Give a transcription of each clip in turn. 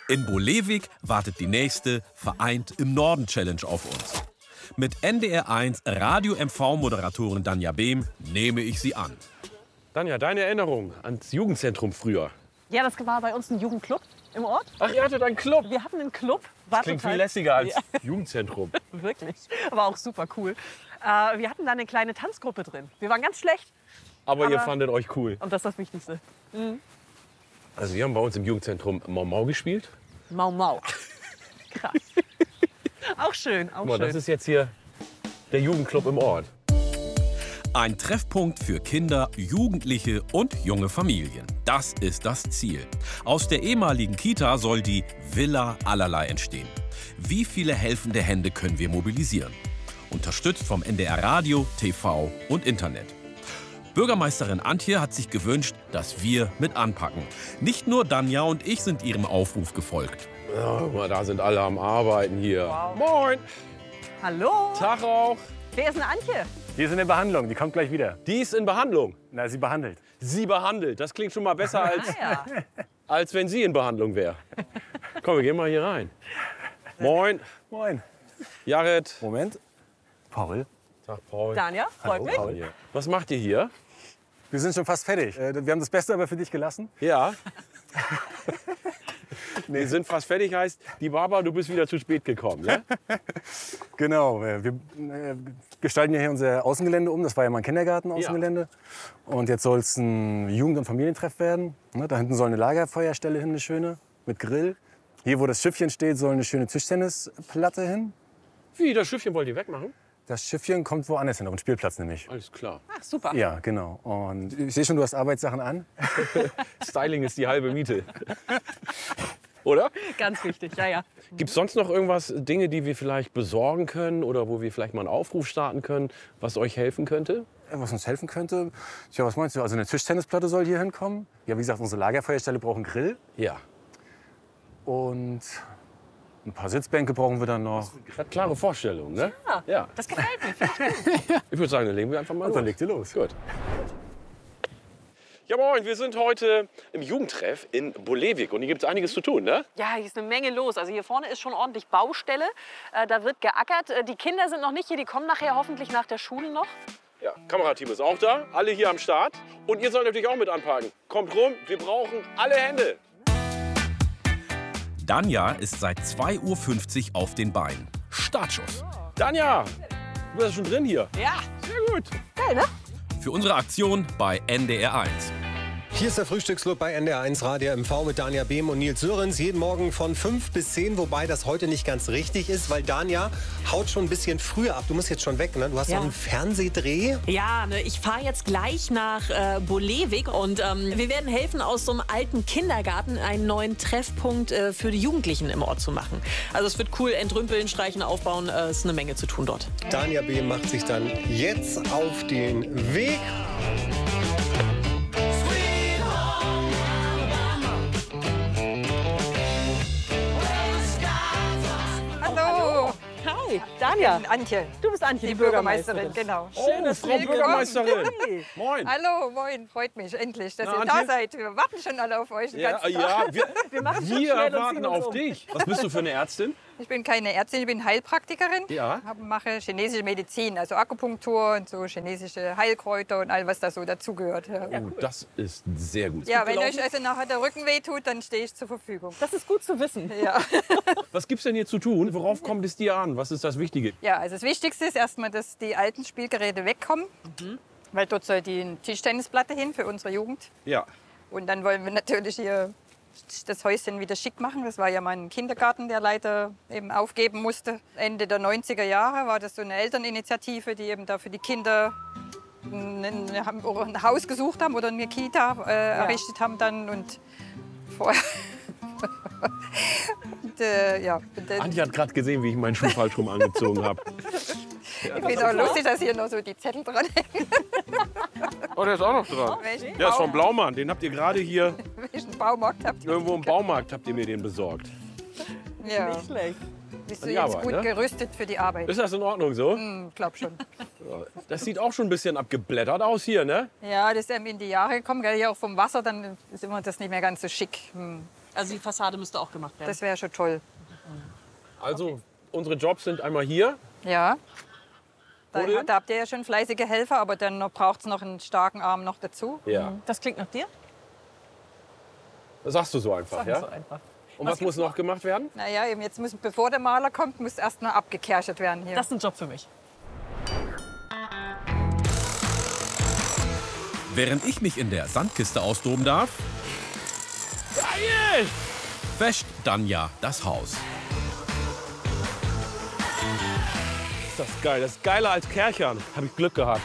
In Bolewik wartet die nächste Vereint im Norden Challenge auf uns. Mit NDR1 Radio-MV-Moderatorin Danja Behm nehme ich sie an. Danja, deine Erinnerung ans Jugendzentrum früher? Ja, das war bei uns ein Jugendclub im Ort. Ach, ihr hattet einen Club? Wir hatten einen Club. Das klingt viel lässiger als Ja. Jugendzentrum. Wirklich. War auch super cool. Wir hatten da eine kleine Tanzgruppe drin. Wir waren ganz schlecht. Aber ihr fandet euch cool. Und das ist das Wichtigste. Also wir haben bei uns im Jugendzentrum Mau Mau gespielt. Mau Mau. Krass. Auch schön, auch Guck mal, schön. das ist jetzt hier der Jugendclub im Ort. Ein Treffpunkt für Kinder, Jugendliche und junge Familien. Das ist das Ziel. Aus der ehemaligen Kita soll die Villa Allerlei entstehen. Wie viele helfende Hände können wir mobilisieren? Unterstützt vom NDR Radio, TV und Internet. Bürgermeisterin Antje hat sich gewünscht, dass wir mit anpacken. Nicht nur Danja und ich sind ihrem Aufruf gefolgt. Ja, guck mal, da sind alle am Arbeiten hier. Wow. Moin! Hallo. Tag auch! Wer ist denn Antje? Die ist in der Behandlung, die kommt gleich wieder. Die ist in Behandlung. Na, sie behandelt. Sie behandelt. Das klingt schon mal besser, Ja. als wenn sie in Behandlung wäre. Komm, wir gehen mal hier rein. Moin, Moin. Jared. Moment. Paul. Tag, Paul. Danja, freut mich. Paul. Was macht ihr hier? Wir sind schon fast fertig. Wir haben das Beste aber für dich gelassen. Ja. Wir sind fast fertig, heißt, die Barbara, du bist wieder zu spät gekommen, ja? Genau. Wir gestalten ja hier unser Außengelände um. Das war ja mal ein Kindergarten-Außengelände. Und jetzt soll es ein Jugend- und Familientreff werden. Da hinten soll eine Lagerfeuerstelle hin, eine schöne, mit Grill. Hier, wo das Schiffchen steht, soll eine schöne Tischtennisplatte hin. Wie, das Schiffchen wollt ihr wegmachen? Das Schiffchen kommt woanders hin, auf den Spielplatz nämlich. Alles klar. Ach, super. Ja, genau. Und ich sehe schon, du hast Arbeitssachen an. Styling ist die halbe Miete. Oder? Ganz wichtig, ja, ja. Gibt es sonst noch irgendwas, Dinge, die wir vielleicht besorgen können oder wo wir vielleicht mal einen Aufruf starten können, was euch helfen könnte? Was uns helfen könnte? Tja, was meinst du? Also eine Tischtennisplatte soll hier hinkommen. Ja, wie gesagt, unsere Lagerfeuerstelle braucht einen Grill. Ja. Und ein paar Sitzbänke brauchen wir dann noch. Hat klare Vorstellung, ne? Ja. Das gefällt mir. Ich würde sagen, dann legen wir einfach mal Und los. dann legt ihr los. Gut. Ja, moin, wir sind heute im Jugendtreff in Bolewik und hier gibt es einiges zu tun, ne? Ja, hier ist eine Menge los. Also hier vorne ist schon ordentlich Baustelle. Da wird geackert. Die Kinder sind noch nicht hier. Die kommen nachher hoffentlich nach der Schule noch. Ja, Kamerateam ist auch da, alle hier am Start. Und ihr sollt natürlich auch mit anpacken. Kommt rum, wir brauchen alle Hände. Danja ist seit 2:50 Uhr auf den Beinen. Startschuss. Danja, du bist schon drin hier. Ja, Sehr gut. geil, ne? Für unsere Aktion bei NDR1. Hier ist der Frühstücksclub bei NDR1 Radio MV mit Danja Behm und Nils Sörens. Jeden Morgen von 5 bis 10, wobei das heute nicht ganz richtig ist, weil Danja haut schon ein bisschen früher ab. Du musst jetzt schon weg, ne? Du hast Ja. noch einen Fernsehdreh. Ja, ne, ich fahre jetzt gleich nach Bolewik und wir werden helfen, aus so einem alten Kindergarten einen neuen Treffpunkt für die Jugendlichen im Ort zu machen. Also es wird cool, entrümpeln, streichen, aufbauen, ist eine Menge zu tun dort. Danja Behm macht sich dann jetzt auf den Weg. Hallo, Hi, Danja. Antje, Du bist Antje, die Bürgermeisterin, genau. Schön, dass Frau du hier Bürgermeisterin. Moin. Hallo, moin, freut mich endlich, dass Na, ihr Antje? da seid. Wir warten schon alle auf euch den Ja, ganzen Tag. ja, Wir machen schon wir schnell und warten ziehen uns auf um. dich. Was bist du für eine Ärztin? Ich bin keine Ärztin, ich bin Heilpraktikerin. Ja. Mache chinesische Medizin, also Akupunktur und so chinesische Heilkräuter und all was da so dazugehört. Ja, Oh, das ist sehr gut. ja wenn euch also nachher der Rücken wehtut, dann stehe ich zur Verfügung. Das ist gut zu wissen. Ja. Was gibt's denn hier zu tun? Worauf kommt es dir an? Was ist das Wichtige? Ja, also das Wichtigste ist erstmal, dass die alten Spielgeräte wegkommen, weil dort soll die Tischtennisplatte hin für unsere Jugend. Ja. Und dann wollen wir natürlich hier das Häuschen wieder schick machen. Das war ja mal ein Kindergarten, der leider eben aufgeben musste. Ende der 90er Jahre war das so eine Elterninitiative, die eben da für die Kinder ein Haus gesucht haben oder eine Kita errichtet haben dann. Und vorher... und, ja. Und dann, Antje hat gerade gesehen, wie ich meinen Schuh falsch rum angezogen habe. ich finde auch lustig, dass hier noch so die Zettel dran hängen. Oh, der ist auch noch dran. Welchen, Der ist vom Blaumann. Den habt ihr gerade hier welchen Baumarkt habt ihr? irgendwo im Baumarkt habt ihr mir den besorgt. Ja. Nicht schlecht. Bist du Die jetzt Arbeit, gut ne? gerüstet für die Arbeit? Ist das in Ordnung so? Ich glaube schon. Das sieht auch schon ein bisschen abgeblättert aus hier, ne? Ja, das ist in die Jahre gekommen, gell? Hier auch vom Wasser, dann ist immer das nicht mehr ganz so schick. Also die Fassade müsste auch gemacht werden. Das wäre schon toll. Also unsere Jobs sind einmal hier. Ja. Buddeln? Da habt ihr ja schon fleißige Helfer, aber dann braucht es noch einen starken Arm noch dazu. Ja. Das klingt nach dir? Das sagst du so einfach, ja? So einfach. Und was muss noch gemacht werden? Naja, eben jetzt muss, bevor der Maler kommt, muss erst noch abgekerchert werden hier. Das ist ein Job für mich. Während ich mich in der Sandkiste austoben darf, Geil! wäscht Danja das Haus. Ist das geil. Das ist geiler als Kerchern. Habe ich Glück gehabt.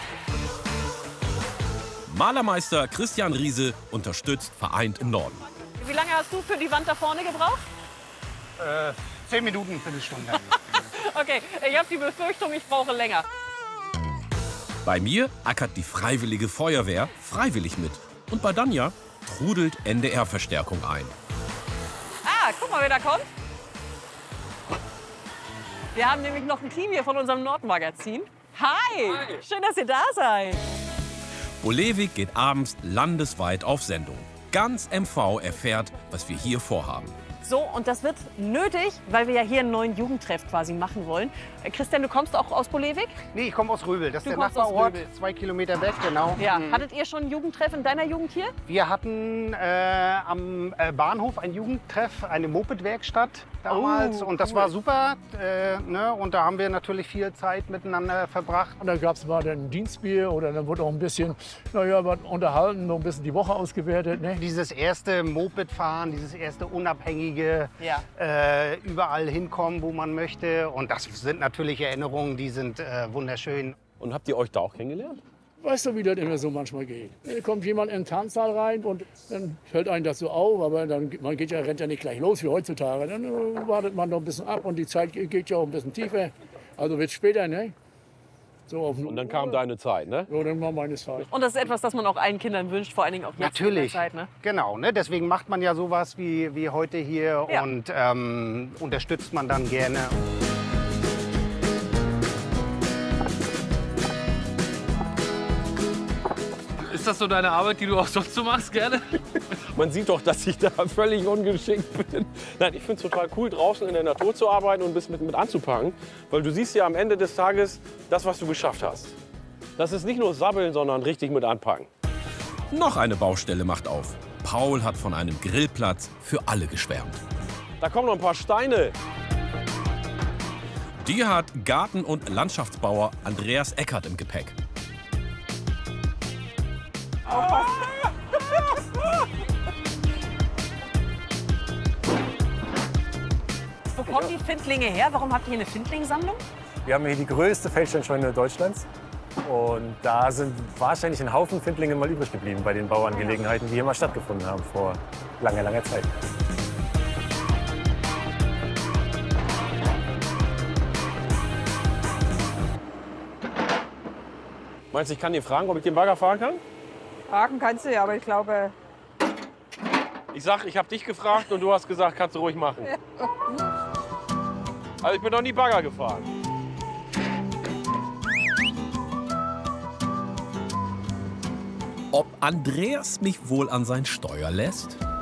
Malermeister Christian Riese unterstützt Vereint im Norden. Wie lange hast du für die Wand da vorne gebraucht? 10 Minuten, Viertelstunde. Okay, ich habe die Befürchtung, ich brauche länger. Bei mir ackert die Freiwillige Feuerwehr freiwillig mit. Und bei Danja trudelt NDR-Verstärkung ein. Ah, guck mal, wer da kommt. Wir haben nämlich noch ein Team hier von unserem Nordmagazin. Hi! Schön, dass ihr da seid. Bolewik geht abends landesweit auf Sendung. Ganz MV erfährt, was wir hier vorhaben. So, und das wird nötig, weil wir ja hier einen neuen Jugendtreff quasi machen wollen. Christian, du kommst auch aus Bolewik? Nee, ich komme aus Röbel. Das ist der kommst aus Nachbarort, Röbel. 2 Kilometer weg, genau. Ja. Hattet ihr schon einen Jugendtreff in deiner Jugend hier? Wir hatten am Bahnhof ein Jugendtreff, eine Moped-Werkstatt damals. Und das war super. Ne? Und da haben wir natürlich viel Zeit miteinander verbracht. Und da gab es mal ein Dienstbier oder dann wurde auch ein bisschen unterhalten, noch ein bisschen die Woche ausgewertet. Ne? Dieses erste Moped-Fahren, dieses erste unabhängige, überall hinkommen, wo man möchte. Und das sind natürlich Erinnerungen, die sind wunderschön. Und habt ihr euch da auch kennengelernt? Weißt du, wie das immer so manchmal geht? Da kommt jemand in den Tanzsaal rein und dann fällt einem das so auf, aber dann, rennt ja nicht gleich los wie heutzutage. Dann wartet man noch ein bisschen ab und die Zeit geht ja auch ein bisschen tiefer. Also wird später, ne? So auf Und dann kam deine Zeit, ne? So, dann war meine Zeit. Und das ist etwas, das man auch allen Kindern wünscht, vor allen Dingen auch jetzt in der Natürlich, Zeit, ne? genau. Ne? Deswegen macht man ja sowas wie heute hier Ja. und unterstützt man dann gerne. Ist das so deine Arbeit, die du auch sonst so machst, gerne? Man sieht doch, dass ich da völlig ungeschickt bin. Nein, ich finde es total cool, draußen in der Natur zu arbeiten und ein bisschen mit anzupacken. Weil du siehst ja am Ende des Tages das, was du geschafft hast. Das ist nicht nur sabbeln, sondern richtig mit anpacken. Noch eine Baustelle macht auf. Paul hat von einem Grillplatz für alle geschwärmt. Da kommen noch ein paar Steine. Die hat Garten- und Landschaftsbauer Andreas Eckert im Gepäck. Wo kommen die Findlinge her? Warum habt ihr hier eine Findlingsammlung? Wir haben hier die größte Feldsteinscheune Deutschlands. Und da sind wahrscheinlich ein Haufen Findlinge mal übrig geblieben bei den Bauangelegenheiten, die hier mal stattgefunden haben vor langer, langer Zeit. Meinst du, ich kann dir fragen, ob ich den Bagger fahren kann? Fragen kannst du ja, aber ich glaube, Ich sag, ich habe dich gefragt und du hast gesagt, kannst du ruhig machen. Also ich bin noch nie Bagger gefahren. Ob Andreas mich wohl an sein Steuer lässt?